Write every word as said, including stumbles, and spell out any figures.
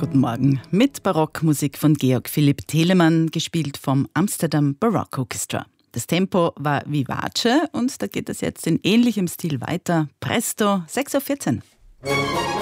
Guten Morgen. Mit Barockmusik von Georg Philipp Telemann, gespielt vom Amsterdam Baroque Orchestra. Das Tempo war vivace und da geht es jetzt in ähnlichem Stil weiter. Presto, sechs Uhr vierzehn.